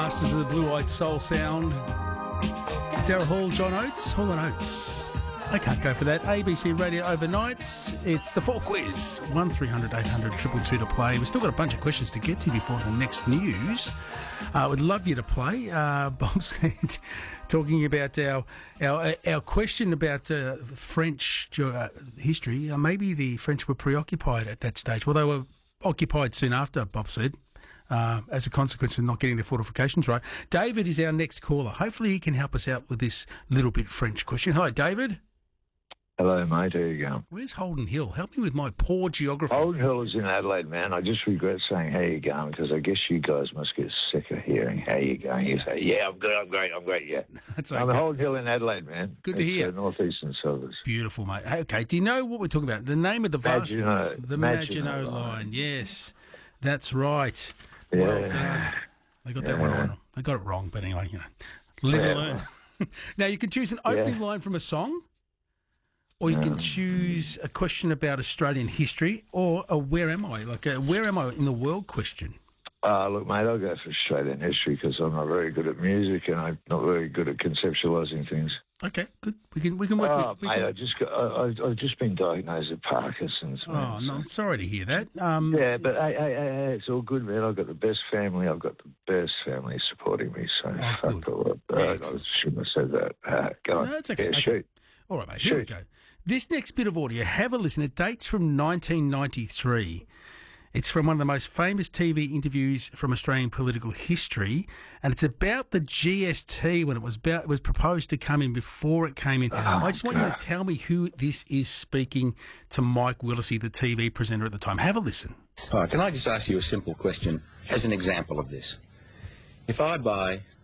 Masters of the Blue-Eyed Soul sound. Daryl Hall, John Oates, Hall and Oates. I can't go for that. ABC Radio Overnights. It's the Fall Quiz. 1300 800 222 to play. We've still got a bunch of questions to get to before the next news. I would love you to play. Bob said, talking about our question about French history. Maybe the French were preoccupied at that stage. Well, they were occupied soon after, Bob said. As a consequence of not getting their fortifications right. David is our next caller. Hopefully he can help us out with this little bit French question. Hello, David. Hello, mate. How you going? Where's Holden Hill? Help me with my poor geography. Holden Hill is in Adelaide, man. I just regret saying how you going because I guess you guys must get sick of hearing how you going. You say, yeah, I'm good, I'm great, yeah. That's okay. I'm Holden Hill in Adelaide, man. Good to hear. Northeastern suburbs. Beautiful, mate. Okay, do you know what we're talking about? The name of the Maginot Maginot Line. Yes, that's right. Yeah. Well done. They got that one wrong. They got it wrong, but anyway, live and learn. Now, you can choose an opening line from a song, or you can choose a question about Australian history, or a where am I? Like a where am I in the world question. Look, mate, I'll go for Australian history because I'm not very good at music and I'm not very good at conceptualising things. Okay, good. We can work. Mate, I've just been diagnosed with Parkinson's. Man, oh, no, I'm sorry to hear that. Yeah, but hey, it's all good, man. I've got the best family. I've got the best family supporting me. So fuck the lot. I shouldn't have said that. Go on. No, it's okay. Yeah, Okay. shoot. All right, mate. Here we go. This next bit of audio, have a listen. It dates from 1993. It's from one of the most famous TV interviews from Australian political history, and it's about the GST when it was proposed to come in before it came in. I just want you to tell me who this is speaking to Mike Willesee, the TV presenter at the time. Have a listen. All right, can I just ask you a simple question as an example of this? If I buy